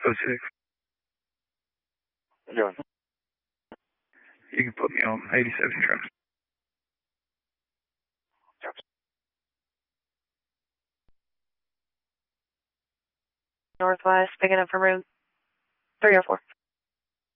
Oh 06. How you doing? You can put me on 87 trims. Yep. Northwest, picking up from room 304.